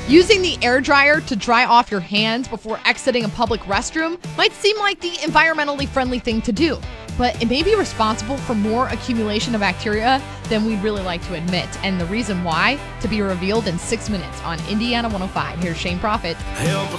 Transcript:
Using the air dryer to dry off your hands before exiting a public restroom might seem like the environmentally friendly thing to do, but it may be responsible for more accumulation of bacteria than we'd really like to admit. And the reason why, to be revealed in 6 minutes on Indiana 105. Here's Shane Prophet.